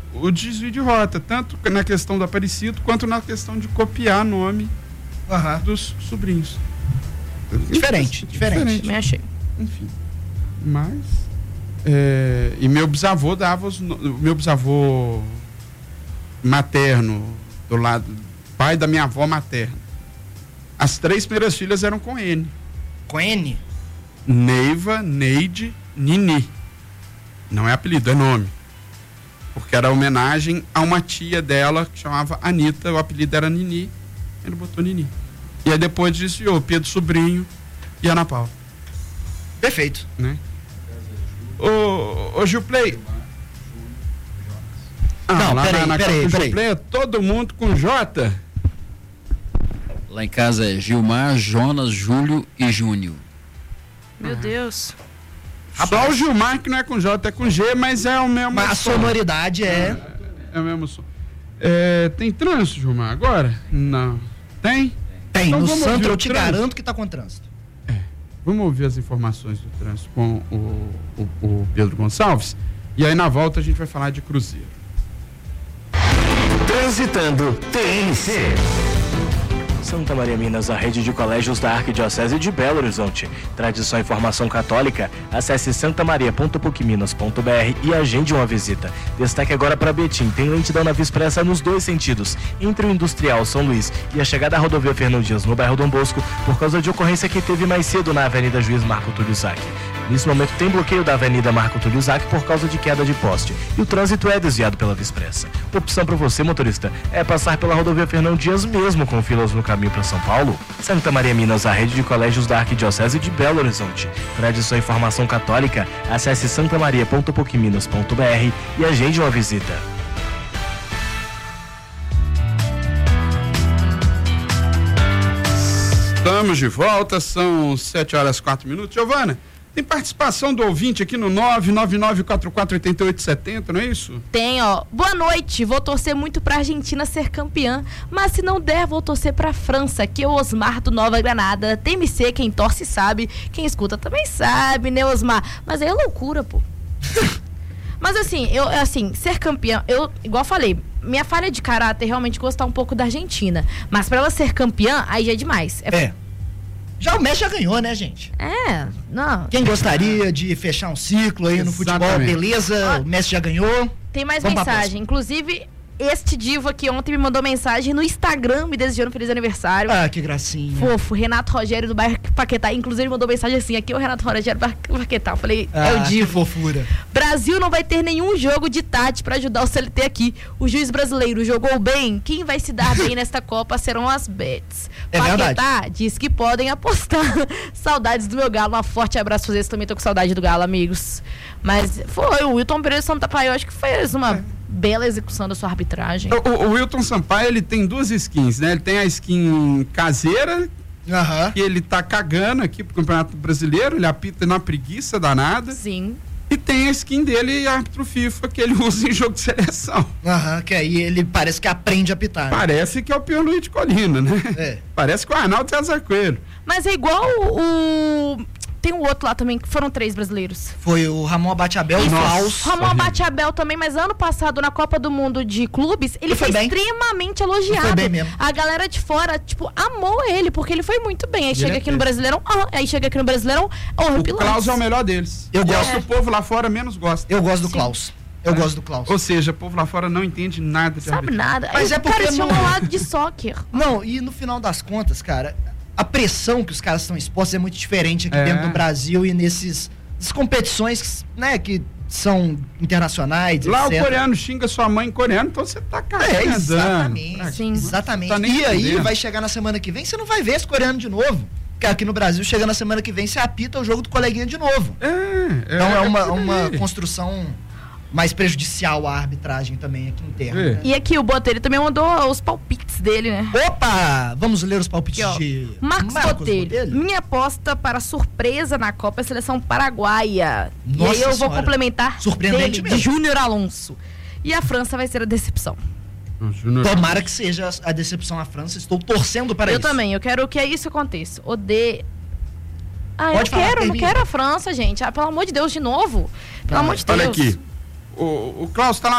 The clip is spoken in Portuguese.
o desvio de rota, tanto na questão do Aparecido, quanto na questão de copiar nome dos sobrinhos. Diferente. Me achei. Enfim. Mas... e meu bisavô meu bisavô materno, do lado, pai da minha avó materna. As 3 primeiras filhas eram com N. Com N? Neiva, Neide, Nini. Não é apelido, é nome. Porque era homenagem a uma tia dela que chamava Anitta, o apelido era Nini, ele botou Nini. E aí depois desviou Pedro Sobrinho e Ana Paula. Perfeito. Né? Ô Gilplay. Não, peraí. Gilplay é todo mundo com J. Lá em casa é Gilmar, Jonas, Júlio e Júnior. Meu Deus. Só o Gilmar que não é com J, é com G, mas é o mesmo. Mas a sonoridade é o mesmo som. Tem trânsito, Gilmar, agora? Não. Tem? Tem. Então, no Santos eu te trânsito. garanto que tá com trânsito. Vamos ouvir as informações do trânsito com o Pedro Gonçalves. E aí na volta a gente vai falar de Cruzeiro. Transitando TNC. Santa Maria Minas, a rede de colégios da Arquidiocese de Belo Horizonte. Tradição e formação católica. Acesse santamaria.pucminas.br e agende uma visita. Destaque agora para Betim. Tem lentidão na Via Expressa nos 2 sentidos, entre o Industrial São Luís e a chegada à rodovia Fernão Dias no bairro Dom Bosco, por causa de ocorrência que teve mais cedo na Avenida Juiz Marco Túlio Zac. Nesse momento tem bloqueio da Avenida Marco Túlio Zac por causa de queda de poste. E o trânsito é desviado pela Via Expressa. Opção para você, motorista, é passar pela rodovia Fernão Dias mesmo com filas no caminho para São Paulo. Santa Maria Minas, a rede de colégios da Arquidiocese de Belo Horizonte. Tradição e formação católica. Acesse santamaria.pucminas.br e agende uma visita. Estamos de volta, são 7h04. Giovana, tem participação do ouvinte aqui no 999448870, não é isso? Tem, ó. Boa noite, vou torcer muito pra Argentina ser campeã, mas se não der, vou torcer pra França, que é o Osmar do Nova Granada. TMC, quem torce sabe, quem escuta também sabe, né, Osmar? Mas aí é loucura, pô. Mas assim, ser campeã, igual falei, minha falha de caráter é realmente gostar um pouco da Argentina, mas pra ela ser campeã, aí já é demais. Já o Messi já ganhou, né, gente? Não. Quem gostaria de fechar um ciclo aí no futebol, beleza, o Messi já ganhou. Tem mais mensagem, inclusive... Este divo aqui ontem me mandou mensagem no Instagram me desejando feliz aniversário. Ah, que gracinha. Fofo, Renato Rogério do bairro Paquetá. Inclusive mandou mensagem assim, aqui é o Renato Rogério do Paquetá. Eu falei, é o divo. Que fofura. Brasil não vai ter nenhum jogo de Tati pra ajudar o CLT aqui. O juiz brasileiro jogou bem. Quem vai se dar bem nesta Copa serão as bets. Paquetá diz que podem apostar. Saudades do meu Galo. Um forte abraço pra vocês. Também tô com saudade do Galo, amigos. Mas foi o Wilton Pereira Sampaio, acho que fez uma bela execução da sua arbitragem. O Wilton Sampaio, ele tem 2 skins, né? Ele tem a skin caseira, que ele tá cagando aqui pro Campeonato Brasileiro, ele apita na preguiça danada. Sim. E tem a skin dele, árbitro FIFA, que ele usa em jogo de seleção. Que aí ele parece que aprende a apitar. Parece que é o Pierluigi de Colina, né? Parece que é o Arnaldo César Coelho. Mas é igual tem um outro lá também, que foram 3 brasileiros. Foi o Ramon Abate-Abel e o Klaus. Ramon Abate-Abel também, mas ano passado, na Copa do Mundo de Clubes, ele foi extremamente elogiado. Foi bem mesmo. A galera de fora, amou ele, porque ele foi muito bem. Aí chega aqui no Brasileirão, o Klaus é o melhor deles. Eu gosto. O povo lá fora menos gosta. Eu gosto do Klaus. Eu gosto do Klaus. Ou seja, o povo lá fora não entende nada de arbitragem. Sabe nada. Mas é porque eles chamam lado de soccer. Não, e no final das contas, cara, a pressão que os caras estão expostos é muito diferente aqui dentro do Brasil e nessas competições, né, que são internacionais, lá etc. O coreano xinga sua mãe em coreano, então você tá cagando. Exatamente. Sim. Exatamente. Tá e aí vai chegar na semana que vem, você não vai ver esse coreano de novo. Porque aqui no Brasil, chegando na semana que vem, você apita o jogo do coleguinha de novo. Então é uma construção mais prejudicial à arbitragem também aqui interna. E aqui o Botelho também mandou os palpites dele, né? Opa! Vamos ler os palpites de Marcos Botelho. Minha aposta para surpresa na Copa é a seleção paraguaia. Nossa, e aí eu vou complementar surpreendente de Júnior Alonso. E a França vai ser a decepção. Tomara que seja a decepção a França. Estou torcendo para isso. Eu também. Eu quero que isso aconteça. Odeio. Pode não quero a França, gente. Pelo amor de Deus, de novo. Pelo amor de Deus. Olha aqui. O Klaus tá lá